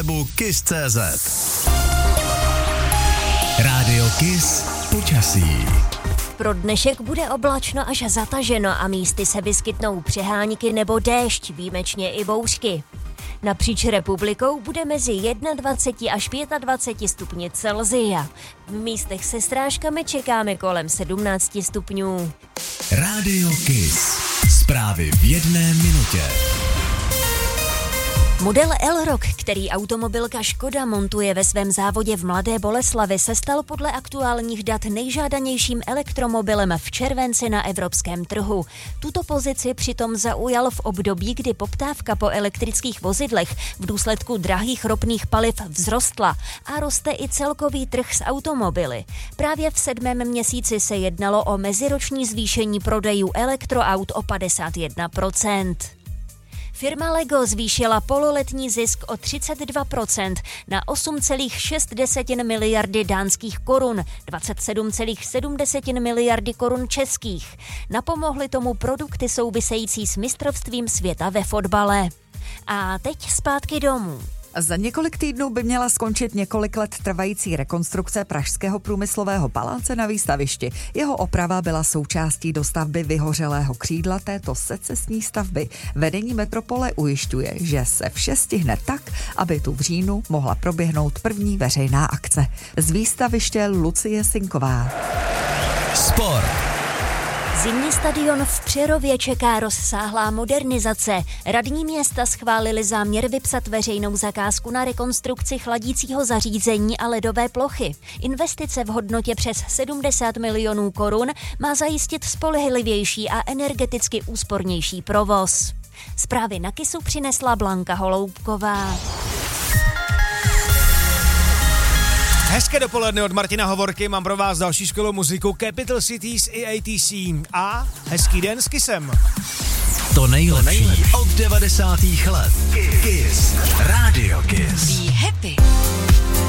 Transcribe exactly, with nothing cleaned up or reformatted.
webu kiss tečka cé zet. Rádio Kiss počasí. Pro dnešek bude oblačno až zataženo a místy se vyskytnou přehánky nebo déšť, výjimečně i bouřky. Napříč republikou bude mezi dvacet jedna až dvacet pět stupni Celsia. V místech se srážkami čekáme kolem sedmnáct stupňů. Rádio Kiss. Zprávy v jedné minutě. Model Elrock, který automobilka Škoda montuje ve svém závodě v Mladé Boleslavi, se stal podle aktuálních dat nejžádanějším elektromobilem v červenci na evropském trhu. Tuto pozici přitom zaujal v období, kdy poptávka po elektrických vozidlech v důsledku drahých ropných paliv vzrostla a roste i celkový trh s automobily. Právě v sedmém měsíci se jednalo o meziroční zvýšení prodejů elektroaut o padesát jedna procent. Firma Lego zvýšila pololetní zisk o třicet dva procent na osm celá šest miliardy dánských korun, dvacet sedm celá sedm miliardy korun českých. Napomohly tomu produkty související s mistrovstvím světa ve fotbale. A teď zpátky domů. Za několik týdnů by měla skončit několik let trvající rekonstrukce Pražského průmyslového paláce na Výstavišti. Jeho oprava byla součástí dostavby vyhořelého křídla této secesní stavby. Vedení metropole ujišťuje, že se vše stihne tak, aby tu v říjnu mohla proběhnout první veřejná akce. Z Výstaviště Lucie Sinková. Sport. Zimní stadion v Přerově čeká rozsáhlá modernizace. Radní města schválili záměr vypsat veřejnou zakázku na rekonstrukci chladícího zařízení a ledové plochy. Investice v hodnotě přes sedmdesát milionů korun má zajistit spolehlivější a energeticky úspornější provoz. Zprávy na Kissu přinesla Blanka Holoubková. Hezké dopoledne od Martina Hovorky, mám pro vás další školu muziku Capital Cities i A T C. A hezký den s Kissem. To nejlepší, to nejlepší. Od devadesátých let. Kiss. Rádio Kiss. Be happy.